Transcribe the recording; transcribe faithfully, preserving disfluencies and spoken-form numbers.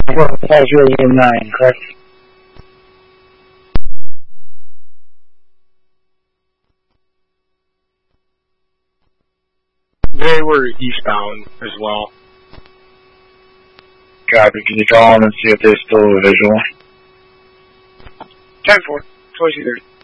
five zero zero nine, correct? They were eastbound as well. Copy. Can you call them and see if they're still visual? ten four. twenty-two thirty.